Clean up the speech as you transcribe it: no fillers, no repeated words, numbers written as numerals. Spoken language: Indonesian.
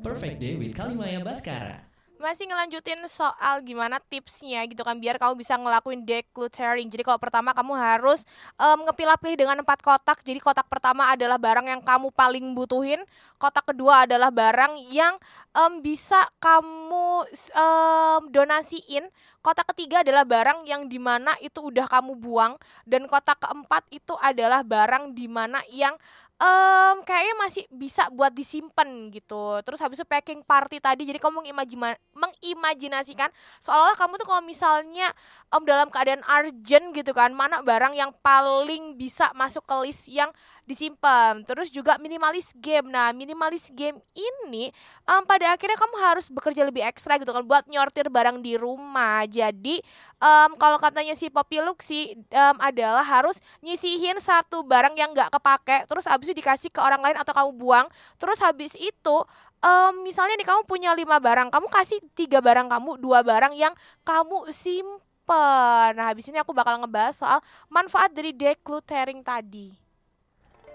Perfect Day with Kalimaya Baskara. Masih ngelanjutin soal gimana tipsnya gitu kan biar kamu bisa ngelakuin decluttering. Jadi kalau pertama kamu harus ngepilah-pilih dengan 4 kotak. Jadi kotak pertama adalah barang yang kamu paling butuhin. Kotak kedua adalah barang yang bisa kamu donasiin. Kotak ketiga adalah barang yang dimana itu udah kamu buang. Dan kotak keempat itu adalah barang dimana yang kayaknya masih bisa buat disimpan gitu. Terus habis itu packing party tadi, jadi kamu mengimajinasikan seolah-olah kamu tuh kalau misalnya dalam keadaan urgent gitu kan, mana barang yang paling bisa masuk ke list yang disimpan. Terus juga minimalis game. Nah, minimalis game ini pada akhirnya kamu harus bekerja lebih ekstra gitu kan buat nyortir barang di rumah. Jadi kalau katanya si Poppy Luxi adalah harus nyisihin satu barang yang nggak kepake, terus habis itu dikasih ke orang lain atau kamu buang. Terus habis itu misalnya nih kamu punya 5 barang, kamu kasih 3 barang kamu, 2 barang yang kamu simpen. Nah habis ini aku bakal ngebahas soal manfaat dari decluttering tadi.